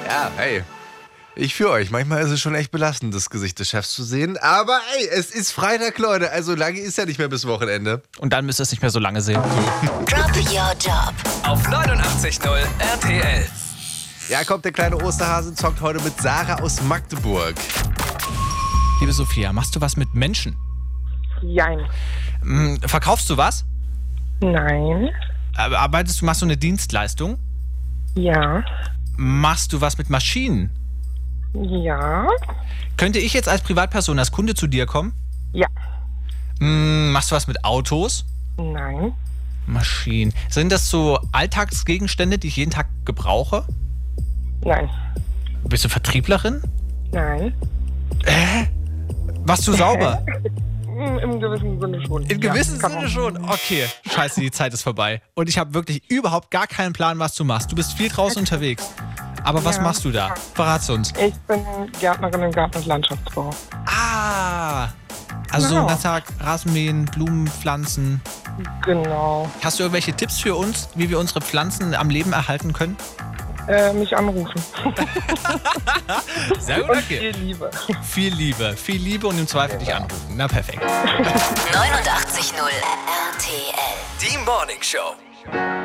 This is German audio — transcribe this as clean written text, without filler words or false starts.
Ja, hey. Ich für euch. Manchmal ist es schon echt belastend, das Gesicht des Chefs zu sehen. Aber ey, es ist Freitag, Leute. Also lange ist ja nicht mehr bis Wochenende. Und dann müsst ihr es nicht mehr so lange sehen. Drop Your Job. Auf 89.0 RTL. Ja, kommt der kleine Osterhase, zockt heute mit Sarah aus Magdeburg. Liebe Sophia, machst du was mit Menschen? Jein. Verkaufst du was? Nein. Machst du eine Dienstleistung? Ja. Machst du was mit Maschinen? Ja. Könnte ich jetzt als Privatperson, als Kunde zu dir kommen? Ja. Machst du was mit Autos? Nein. Maschinen. Sind das so Alltagsgegenstände, die ich jeden Tag gebrauche? Nein. Bist du Vertrieblerin? Nein. Warst du sauber? Im gewissen Sinne schon. Im gewissen kann Sinne man. schon? Okay. Scheiße, die Zeit ist vorbei. Und ich habe wirklich überhaupt gar keinen Plan, was du machst. Du bist viel draußen unterwegs. Aber was Ja. machst du da? Verrat's uns. Ich bin Gärtnerin im Garten- und Landschaftsbau. Ah! Also so Genau. den ganzen Tag Rasenmähen, Blumen, Pflanzen. Genau. Hast du irgendwelche Tipps für uns, wie wir unsere Pflanzen am Leben erhalten können? Mich anrufen. Sehr gut, Und okay. viel Liebe. Viel Liebe und im Zweifel dich anrufen. Na perfekt. 89.0 RTL. Die Morning Show.